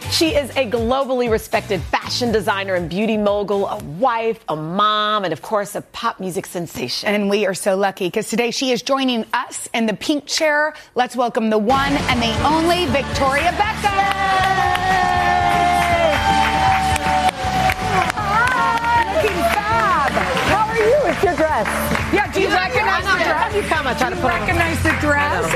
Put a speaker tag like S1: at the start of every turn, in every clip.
S1: She is a globally respected fashion designer and beauty mogul, a wife, a mom, and of course, a pop music sensation.
S2: And we are so lucky because today she is joining us in the pink chair. Let's welcome the one and the only Victoria Beckham. Hi, looking fab.
S1: How are you? It's your dress.
S2: Yeah, do you recognize the dress?
S1: You come, I try to put on.
S2: Recognize the dress?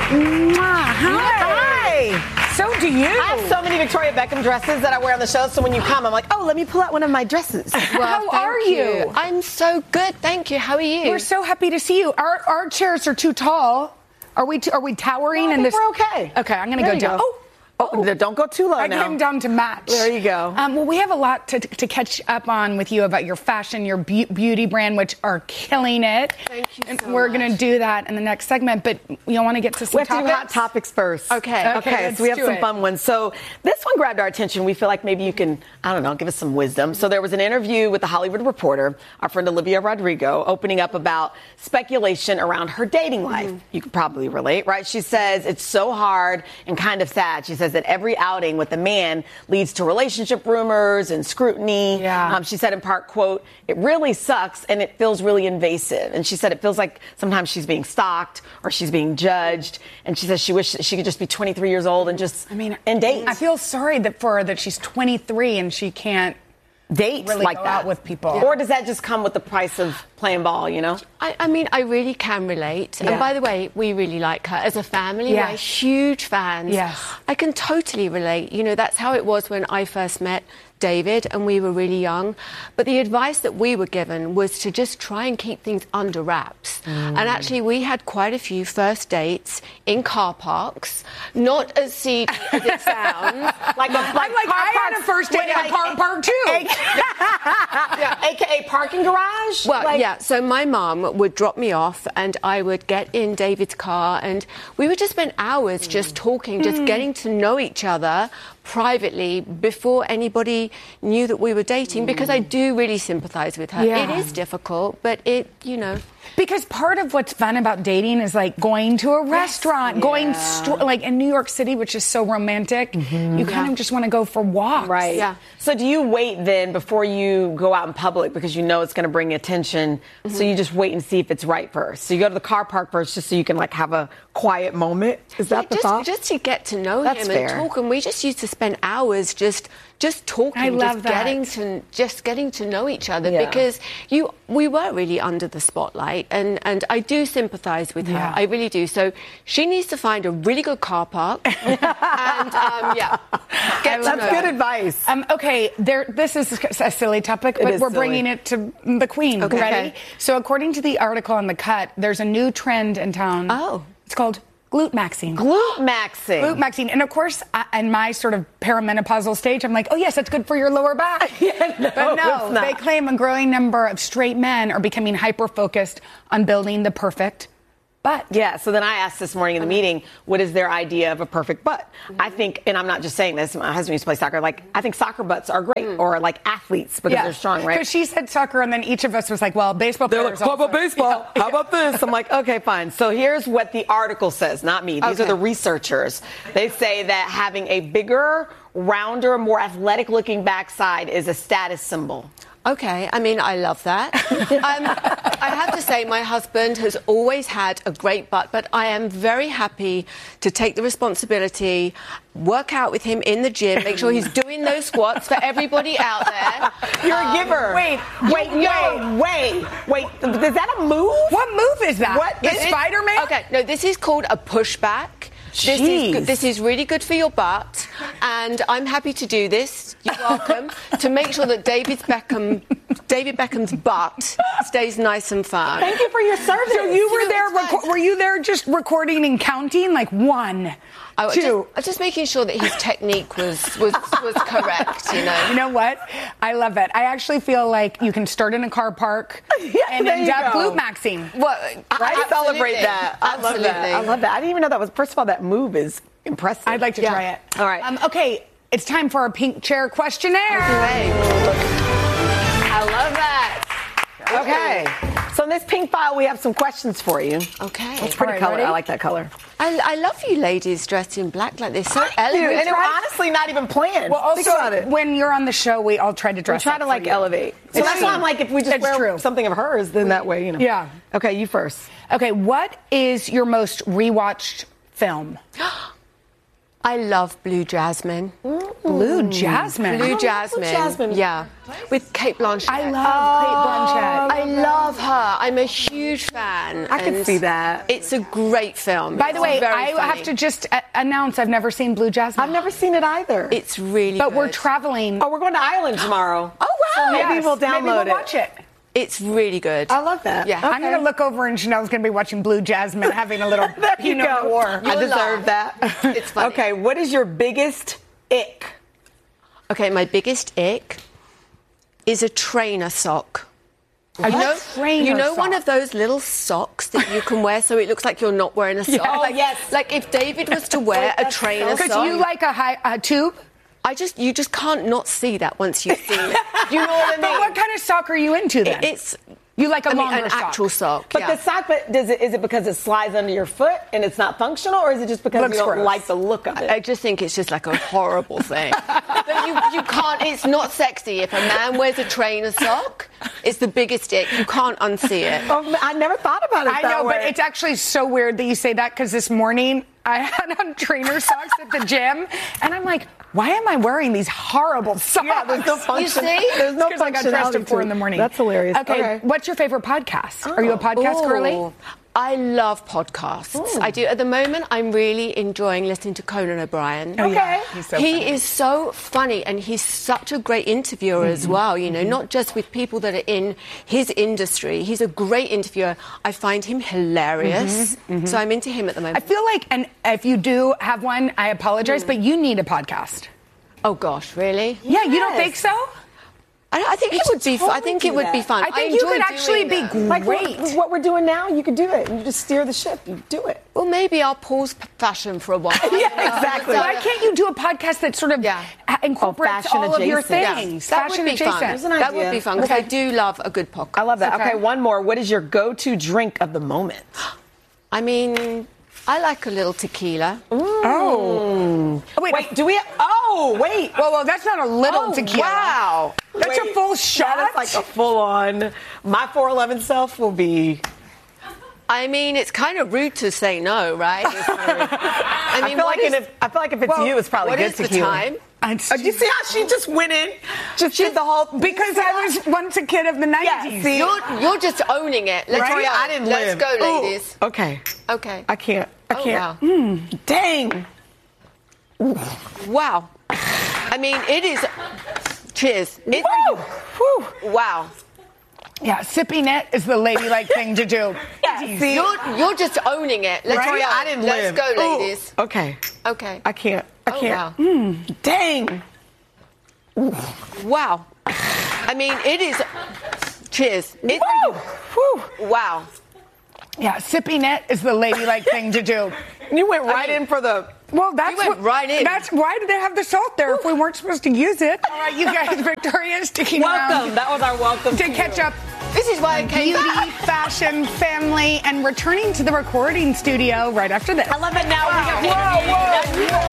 S2: Hi. So do you.
S1: I have so many Victoria Beckham dresses that I wear on the show, so when you come, I'm like, oh, let me pull out one of my dresses.
S3: Well,
S2: how are you?
S3: I'm so good, thank you. How are you?
S2: We're so happy to see you. Our chairs are too tall. Are we towering?
S1: No, I
S2: in
S1: think
S2: this?
S1: we're okay.
S2: Okay, I'm going to
S1: There
S2: go
S1: you
S2: down.
S1: go. Oh, don't go too low now.
S2: I came down to match.
S1: There you go.
S2: Well, we have a lot to catch up on with you about your fashion, your beauty brand, which are killing it.
S3: Thank you
S2: and
S3: so
S2: we're
S3: much.
S2: going to do that in the next segment, but you want to get to some
S1: We have to do hot topics first.
S3: Okay.
S2: let's
S1: So we have
S2: do
S1: some
S2: it.
S1: fun ones. So this one grabbed our attention. We feel like maybe you can, I don't know, give us some wisdom. So there was an interview with the Hollywood Reporter, our friend Olivia Rodrigo, opening up about speculation around her dating life. You could probably relate, right? She says it's so hard and kind of sad. She says that every outing with a man leads to relationship rumors and scrutiny.
S2: Yeah.
S1: She said in part, quote, it really sucks and it feels really invasive. And she said it feels like sometimes she's being stalked or she's being judged. And she says she wishes she could just be 23 years old and just and date.
S2: I feel sorry for her that she's 23 and she can't
S1: date
S2: really
S1: like
S2: go
S1: that
S2: out with people.
S1: Or does that just come with the price of playing ball, you know?
S3: I mean, I really can relate.
S2: Yeah.
S3: And by the way, we really like her. As a family,
S2: Yes.
S3: we're huge fans.
S2: Yes.
S3: I can totally relate. You know, that's how it was when I first met David and we were really young. But the advice that we were given was to just try and keep things under wraps. And actually, we had quite a few first dates in car parks, not as seedy as it sounds.
S2: I had a first date at a car park too.
S1: AKA parking garage?
S3: Well, yeah. So my mum would drop me off and I would get in David's car and we would just spend hours just talking, just getting to know each other privately before anybody knew that we were dating, because I do really sympathise with her.
S2: Yeah.
S3: It is difficult, but
S2: Because part of what's fun about dating is like going to a restaurant, going like in New York City, which is so romantic. You kind of just want to go for walks.
S1: Right.
S3: Yeah.
S1: So do you wait then before you go out in public because you know it's going to bring attention? So you just wait and see if it's right first. So you go to the car park first just so you can like have a quiet moment. Is that the thought?
S3: just to get to know
S1: That's
S3: him
S1: fair.
S3: and talk, and we just used to spend hours just talking,
S2: I love
S3: getting to know each other,
S1: Yeah.
S3: because we were really under the spotlight, and I do sympathise with her.
S2: Yeah.
S3: I really do. So she needs to find a really good car park and get to
S1: That's
S3: know
S1: good
S3: her.
S1: advice.
S2: Okay, this is a silly topic, but
S1: is
S2: we're
S1: silly.
S2: bringing it to the Queen.
S3: Okay.
S2: Ready? So according to the article on The Cut, there's a new trend in town.
S3: Oh.
S2: It's called glute maxing.
S1: Glute maxing.
S2: Glute maxing. And of course, in my sort of perimenopausal stage, I'm like, oh yes, that's good for your lower back.
S1: Yeah, no,
S2: But no,
S1: it's not.
S2: they claim a growing number of straight men are becoming hyper-focused on building the perfect butt.
S1: Yeah, so then I asked this morning in the meeting, what is their idea of a perfect butt? I think, and I'm not just saying this, my husband used to play soccer, like, I think soccer butts are great, or like athletes, because they're strong, right?
S2: Because she said soccer, and then each of us was like, well, baseball
S1: They're
S2: players
S1: like, how about
S2: also.
S1: baseball? How about this? I'm like, okay, fine. So here's what the article says, not me. These are the researchers. They say that having a bigger, rounder, more athletic-looking backside is a status symbol.
S3: Okay, I mean, I love that. I have to say, my husband has always had a great butt, but I am very happy to take the responsibility, work out with him in the gym, make sure he's doing those squats for everybody out there.
S1: You're a giver.
S2: Wait.
S1: Is that a move?
S2: What move is that?
S1: What
S2: the
S1: is it?
S2: Spider-Man?
S3: Okay, no, this is called a pushback. This is really good for your butt, and I'm happy to do this. You're welcome. To make sure that David Beckham's butt stays nice and firm.
S1: Thank you for your service.
S2: So you were there.
S3: it's fine.
S2: Were you there just recording and counting, like 1, 2?
S3: Just making sure that his technique was correct. You know.
S2: You know what? I love it. I actually feel like you can start in a car park and
S1: there
S2: end
S1: you
S2: up
S1: go.
S2: glute maxing.
S3: Well,
S1: I celebrate
S3: absolutely.
S1: that. I love that.
S3: Absolutely.
S1: I love that. I didn't even know that was. First of all, that move is impressive.
S2: I'd like to try it.
S1: All right.
S2: Okay, it's time for our pink chair questionnaire.
S3: Great.
S1: I love that. Okay. So in this pink file, we have some questions for you.
S3: Okay.
S1: It's pretty
S2: right,
S1: color.
S2: ready?
S1: I like that color.
S3: I love you ladies dressed in black like this. So
S1: Dude,
S3: elegant.
S1: and it was honestly not even planned.
S2: Well,
S1: Think about
S2: also,
S1: it.
S2: when you're on the show, we all try to
S1: We
S2: dress
S1: try
S2: up
S1: to
S2: for
S1: like
S2: you.
S1: elevate. So
S2: It's
S1: that's
S2: true.
S1: why I'm like, if we just
S2: It's
S1: wear
S2: true.
S1: something of hers, then that way,
S2: Yeah.
S1: Okay, you first.
S2: Okay, what is your most rewatched film?
S3: I love Blue Jasmine.
S2: Blue Jasmine.
S3: Blue
S1: love
S3: Jasmine.
S1: Blue Jasmine.
S3: Yeah. With Kate Blanchett.
S2: I love Kate Blanchett.
S3: I love her. I'm a huge fan.
S1: I can
S3: and
S1: see that.
S3: It's a great film.
S2: By the
S3: It's
S2: way,
S3: very
S2: I
S3: funny.
S2: have to just announce I've never seen Blue Jasmine.
S1: I've never seen it either.
S3: It's really
S2: But
S3: good.
S2: we're traveling.
S1: Oh, we're going to Ireland tomorrow.
S3: Oh, wow.
S1: So maybe
S2: Yes,
S1: we'll download
S2: maybe we'll
S1: it.
S2: watch it.
S3: It's really good.
S1: I love that.
S3: Yeah.
S1: Okay.
S2: I'm going to look over and Chanel's going to be watching Blue Jasmine, having a little
S1: There you
S2: Pinot
S1: go.
S2: Noir.
S1: I
S3: You'll
S1: deserve
S3: laugh.
S1: that.
S3: It's funny.
S1: Okay, what is your biggest ick?
S3: Okay, my biggest ick is a trainer sock.
S2: Trainer
S3: You know
S2: sock?
S3: one of those little socks that you can wear so it looks like you're not wearing a sock?
S1: Oh, yes.
S3: Like if David was to wear a trainer
S2: Because
S3: sock,
S2: you like a tube?
S3: you just can't not see that once you've seen it. Do you know what I mean?
S2: But what kind of sock are you into then?
S3: It's
S2: you like a longer
S3: an
S2: sock.
S3: actual sock.
S1: But
S3: yeah.
S1: the sock, is it because it slides under your foot and it's not functional, or is it just because
S2: Looks
S1: you don't
S2: gross.
S1: like the look of it?
S3: I just think it's just like a horrible thing. But you can't, it's not sexy. If a man wears a trainer sock, it's the biggest ick. You can't unsee it.
S1: Oh, I never thought about it
S2: I
S1: that
S2: know,
S1: way.
S2: but it's actually so weird that you say that because this morning I had on trainer socks at the gym, and I'm like, why am I wearing these horrible socks?
S1: Yeah, there's no function.
S3: see?
S1: There's no
S2: Because I got dressed
S1: functionality
S2: at 4
S1: to
S2: in
S1: it.
S2: the morning.
S1: That's hilarious.
S2: Okay, what's your favorite podcast? Are you a podcast girly?
S3: Ooh, I love podcasts. I do. At the moment, I'm really enjoying listening to Conan O'Brien.
S2: Okay. He's so
S3: he
S2: funny.
S3: is so funny, and he's such a great interviewer as well, you know, not just with people that are in his industry. He's a great interviewer. I find him hilarious. So I'm into him at the
S2: I
S3: moment.
S2: feel like, and if you do have one, I apologize, but you need a podcast.
S3: Oh, gosh, really?
S2: Yeah, you don't
S1: Yes.
S2: think so?
S3: I think it would be fun. I think it would be fun.
S2: I think you
S3: enjoy
S2: could actually
S3: doing
S2: be
S3: that.
S2: great.
S1: Like what we're doing now, you could do it. You just steer the ship. You do it.
S3: Well, maybe I'll pause fashion for a while.
S1: Yeah, exactly.
S2: Why can't you do a podcast that sort of
S3: Yeah.
S2: incorporates
S1: fashion
S2: all of your
S1: adjacent.
S3: Yeah.
S2: things?
S3: That
S2: Fashion
S3: would be fun.
S2: adjacent.
S1: There's an
S3: That would
S1: idea.
S3: be fun because I do love a good podcast.
S1: I love that.
S2: Okay.
S1: Okay, one more. What is your go-to drink of the moment?
S3: I mean, I like a little tequila.
S2: Oh, wait.
S1: Wait, do we? Oh, wait.
S2: Well, that's not a little
S1: Oh,
S2: tequila.
S1: wow.
S2: That's a full shot?
S1: That is like a full-on. My 411 self will be.
S3: I mean, it's kind of rude to say no, right? I
S1: I
S3: mean,
S1: feel like if it's you, it's probably
S3: what
S1: good
S3: is
S1: tequila.
S3: the time?
S1: Do you see how she just went in? Just did the whole.
S2: Because I was once a kid of the 90s.
S1: Yeah, see?
S3: You're just owning it. Let's
S1: Victoria,
S3: go.
S1: I didn't
S3: Let's
S1: live.
S3: go,
S1: Ooh,
S3: ladies.
S1: Okay.
S3: Okay.
S1: I can't. I
S3: Oh,
S1: can't.
S3: wow.
S1: Dang.
S3: Wow. I mean, it is. Cheers. It,
S1: Whew.
S3: wow.
S2: Yeah, sipping it is the ladylike thing to do.
S1: Yeah, see?
S3: You're just owning it. Let's
S1: Victoria,
S3: go.
S1: I didn't
S3: Let's
S1: live.
S3: go,
S1: Ooh,
S3: ladies.
S1: Okay.
S3: Okay.
S1: I can't. I
S3: Oh,
S1: can't.
S3: wow.
S1: Dang.
S3: Wow. I mean, it is. Cheers. It,
S1: Whew.
S3: wow.
S2: Yeah, sipping it is the ladylike thing to do.
S1: You went right
S3: mean-
S1: in for the.
S2: Well, that's
S3: You went right in.
S2: That's why did they have the salt there if we weren't supposed to use it? All right, you guys, Victoria sticking
S1: Welcome.
S2: around
S1: That was our welcome
S2: to catch up.
S3: This is why I came
S2: Beauty,
S3: back.
S2: fashion, family, and returning to the recording studio right after this.
S1: I love it now. We have